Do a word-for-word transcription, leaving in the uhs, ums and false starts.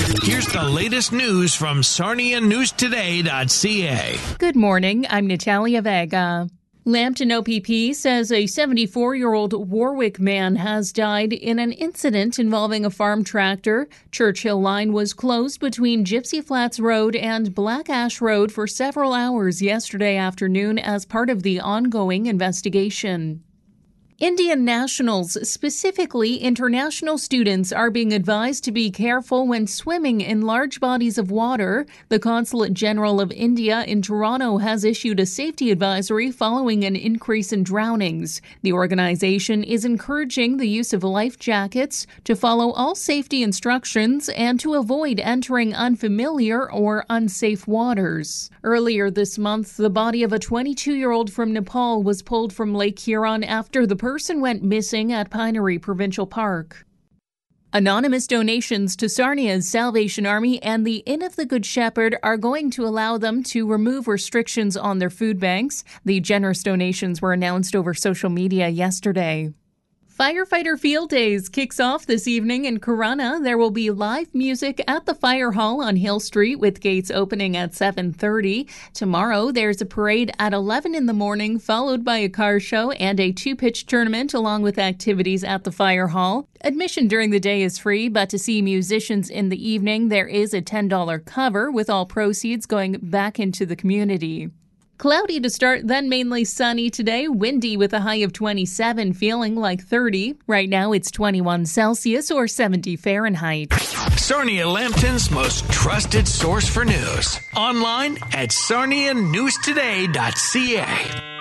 Here's the latest news from Sarnia News Today dot C A. Good morning. I'm Natalia Vega. Lambton O P P says a seventy-four-year-old Warwick man has died in an incident involving a farm tractor. Churchill Line was closed between Gypsy Flats Road and Black Ash Road for several hours yesterday afternoon as part of the ongoing investigation. Indian nationals, specifically international students, are being advised to be careful when swimming in large bodies of water. The Consulate General of India in Toronto has issued a safety advisory following an increase in drownings. The organization is encouraging the use of life jackets, to follow all safety instructions, and to avoid entering unfamiliar or unsafe waters. Earlier this month, the body of a twenty-two-year-old from Nepal was pulled from Lake Huron after the person went missing at Pinery Provincial Park. Anonymous donations to Sarnia's Salvation Army and the Inn of the Good Shepherd are going to allow them to remove restrictions on their food banks. The generous donations were announced over social media yesterday. Firefighter Field Days kicks off this evening in Corunna. There will be live music at the Fire Hall on Hill Street with gates opening at seven thirty. Tomorrow, there's a parade at eleven in the morning, followed by a car show and a two-pitch tournament along with activities at the Fire Hall. Admission during the day is free, but to see musicians in the evening, there is a ten dollars cover, with all proceeds going back into the community. Cloudy to start, then mainly sunny today. Windy with a high of twenty-seven, feeling like thirty. Right now it's twenty-one Celsius or seventy Fahrenheit. Sarnia Lambton's most trusted source for news. Online at Sarnia News Today dot C A.